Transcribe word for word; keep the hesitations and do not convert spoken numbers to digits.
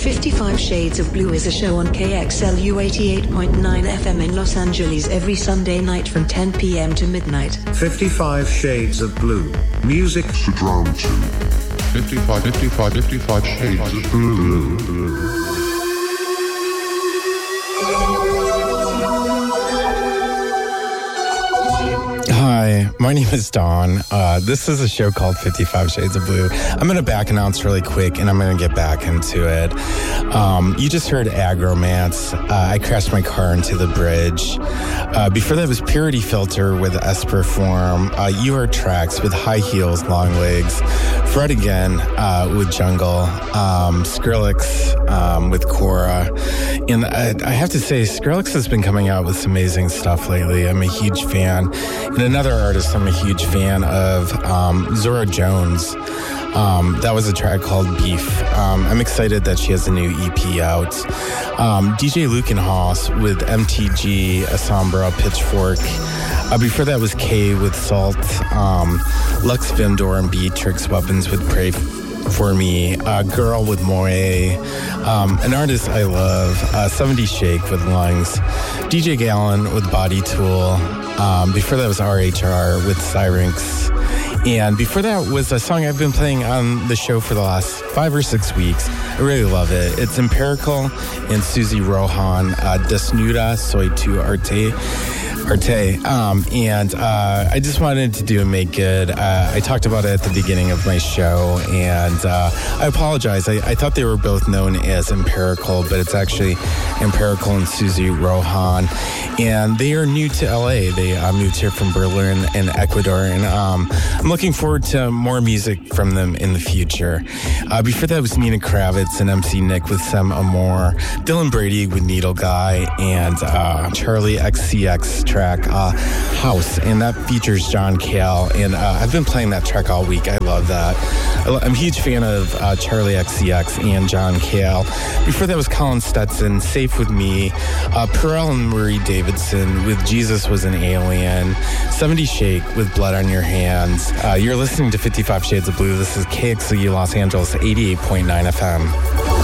fifty-five Shades of Blue is a show on K X L U eighty-eight point nine F M in Los Angeles every Sunday night from ten p.m. to midnight. fifty-five Shades of Blue. Music to drown to. fifty-five, fifty-five, fifty-five Shades of Blue. Hi, my name is Don. Uh, this is a show called fifty-five Shades of Blue. I'm going to back announce really quick, and I'm going to get back into it. Um, you just heard Agromance. Uh, I crashed my car into the bridge. Uh, before that was Purity Filter with Esperform. Uh, you heard Tracks with High Heels, Long Legs. Fred Again uh, with Jungle. Um, Skrillex um, with Cora. And I, I have to say, Skrillex has been coming out with some amazing stuff lately. I'm a huge fan. And another artist I'm a huge fan of, um, Zora Jones. Um, that was a track called Beef. Um, I'm excited that she has a new E P out. Um, D J Lukenhaus with M T G, Asambra, Pitchfork. Uh, before that was Kay with Salt. Um, Lux Vendor and Beatrix Weapons with Pray For Me. Uh, Girl with Moe. Um, an artist I love, uh, seventy Shake with Lungs. D J Gallon with Body Tool. Um, before that was R H R with Syrinx. And before that was a song I've been playing on the show for the last five or six weeks. I really love it. It's Empirical and Susie Rohan, uh, Desnuda Soy Tu Arte. Arte. Um, and uh, I just wanted to do a make good. Uh, I talked about it at the beginning of my show, and uh, I apologize. I, I thought they were both known as Empirical, but it's actually Empirical and Susie Rohan. And they are new to L A. They uh, moved here from Berlin and Ecuador, and um, I'm looking forward to more music from them in the future. Uh, before that was Nina Kravitz and M C Nick with Sem Amor, Dylan Brady with Needle Guy, and uh, Charlie X C X track uh, House, and that features John Cale, and uh, I've been playing that track all week. I love that. I'm a huge fan of uh, Charlie X C X and John Cale. Before that was Colin Stetson, Safe With Me, uh, Perel and Marie Davidson with Jesus Was an Alien, seventy Shake with Blood on Your Hands. Uh, you're listening to fifty-five Shades of Blue. This is K X L U Los Angeles, eighty-eight point nine F M.